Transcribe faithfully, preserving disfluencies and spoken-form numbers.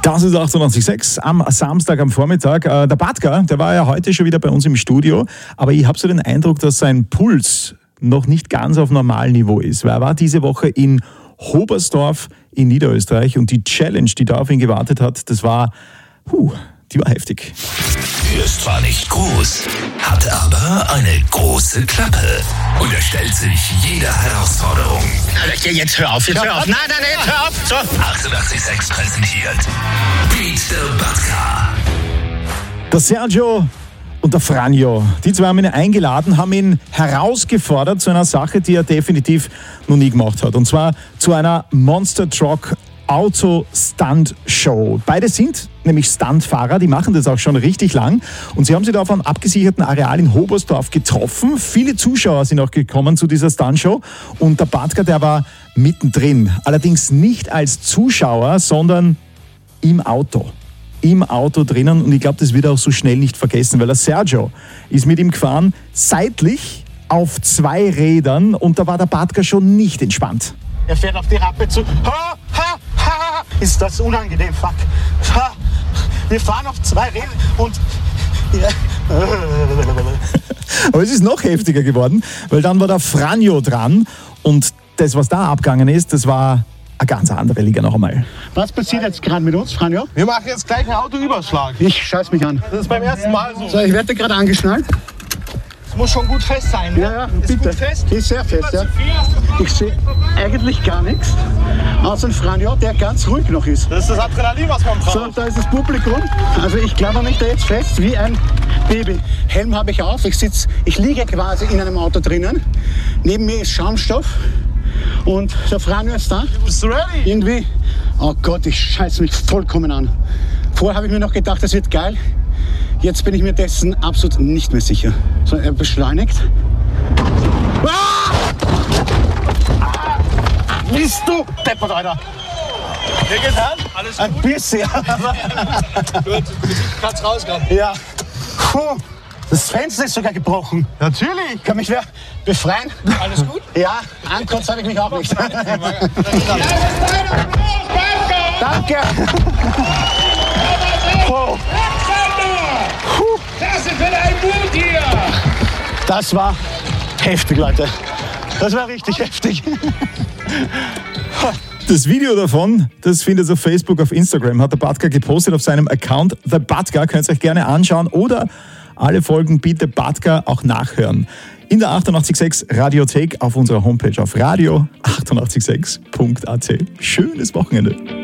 Das ist achtundachtzig Komma sechs am Samstag am Vormittag. Der Batka, der war ja heute schon wieder bei uns im Studio, aber ich habe so den Eindruck, dass sein Puls noch nicht ganz auf Normalniveau ist, weil er war diese Woche in Hobersdorf in Niederösterreich und die Challenge, die da auf ihn gewartet hat, das war, huh, die war heftig. Er ist zwar nicht groß, hat aber eine große Klappe und er stellt sich jeder Herausforderung. Jetzt hör auf, jetzt hör auf. Nein, nein, nein, jetzt hör auf. So. achtundachtzig Komma sechs präsentiert Beat the Batka. Der Sergio und der Franjo, die zwei haben ihn eingeladen, haben ihn herausgefordert zu einer Sache, die er definitiv noch nie gemacht hat. Und zwar zu einer Monster Truck Auto-Stunt-Show. Beide sind nämlich Stuntfahrer, die machen das auch schon richtig lang. Und sie haben sich da auf einem abgesicherten Areal in Hobersdorf getroffen. Viele Zuschauer sind auch gekommen zu dieser Stunt-Show. Und der Batka, der war mittendrin. Allerdings nicht als Zuschauer, sondern im Auto. Im Auto drinnen. Und ich glaube, das wird er auch so schnell nicht vergessen, weil der Sergio ist mit ihm gefahren, seitlich auf zwei Rädern. Und da war der Batka schon nicht entspannt. Er fährt auf die Rampe zu. Ha, ha, ha, ist das unangenehm, fuck. Ha, wir fahren auf zwei Rädern und... Ja. Aber es ist noch heftiger geworden, weil dann war der Franjo dran und das, was da abgegangen ist, das war eine ganz andere Liga noch einmal. Was passiert jetzt gerade mit uns, Franjo? Wir machen jetzt gleich einen Autoüberschlag. Ich scheiß mich an. Das ist beim ersten Mal so. So, ich werde gerade angeschnallt. Es muss schon gut fest sein, ne? Ja, ja, ist bitte. Gut fest? Ist sehr fest, ja. Ich sehe eigentlich gar nichts, außer ein Franjo, der ganz ruhig noch ist. Das ist das Adrenalin, was man braucht. So, da ist das Publikum. Also ich klammer mich da jetzt fest wie ein Baby. Helm habe ich auf, ich sitze, ich liege quasi in einem Auto drinnen. Neben mir ist Schaumstoff und der Franjo ist da. Bist du ready? Irgendwie, oh Gott, ich scheiße mich vollkommen an. Vorher habe ich mir noch gedacht, das wird geil. Jetzt bin ich mir dessen absolut nicht mehr sicher. So, er beschleunigt. Ah! Bist du deppert, Alter? Wie geht's an? Alles Ein gut? bisschen. Gut, kannst rauskommen. Ja. Puh. Das Fenster ist sogar gebrochen. Natürlich. Kann mich wer befreien? Alles gut? Ja, ankotzt habe ich mich auch nicht. Danke. Puh. Das ist für dein Mut hier! Das war heftig, Leute. Das war richtig heftig. Das Video davon, das findet ihr auf Facebook, auf Instagram, hat der Batka gepostet auf seinem Account The Batka. Könnt ihr euch gerne anschauen oder alle Folgen Beat the Batka auch nachhören. In der achtundachtzig Komma sechs Radiothek auf unserer Homepage auf radio achtundachtzig Komma sechs punkt a t. Schönes Wochenende.